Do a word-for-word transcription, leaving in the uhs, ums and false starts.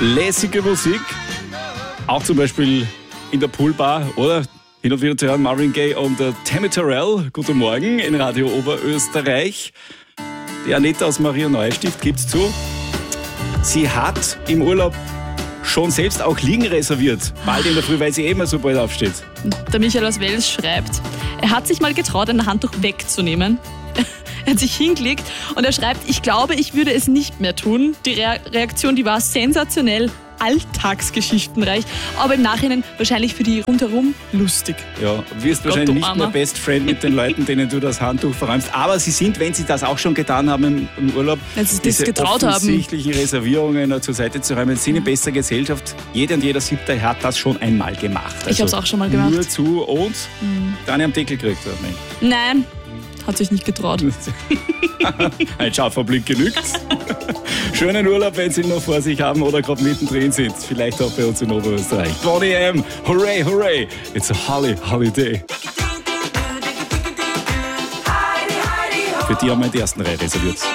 Lässige Musik, auch zum Beispiel in der Poolbar oder hin und wieder zu hören Marvin Gaye und äh, Tammy Terrell. Guten Morgen in Radio Oberösterreich. Die Anita aus Maria Neustift gibt's zu. Sie hat im Urlaub schon selbst auch Liegen reserviert. Bald in der Früh, weil sie eh immer so bald aufsteht. Der Michael aus Wels schreibt, er hat sich mal getraut, ein Handtuch wegzunehmen. Er hat sich hingelegt und er schreibt, ich glaube, ich würde es nicht mehr tun. Die Re- Reaktion, die war sensationell, alltagsgeschichtenreich, aber im Nachhinein wahrscheinlich für die rundherum lustig. Ja, du wirst Gott, wahrscheinlich du nicht Armer. mehr Best Friend mit den Leuten, denen du das Handtuch verräumst. Aber sie sind, wenn sie das auch schon getan haben im, im Urlaub, Wenn sie das diese getraut haben. offensichtlichen Reservierungen zur Seite zu räumen, sind in besser Gesellschaft. Jeder und jeder Siebte hat das schon einmal gemacht. Ich habe es auch schon mal gemacht. Nur zu und Mhm. dann am Deckel gekriegt. Oder nicht? Nein, hat sich nicht getraut. Ein scharfer Blick genügt. Schönen Urlaub, wenn Sie ihn noch vor sich haben oder gerade mittendrin sind. Vielleicht auch bei uns in Oberösterreich. Bonnie M. Hooray, hooray. It's a holly, holiday. Für die haben wir in der ersten Reihe reserviert.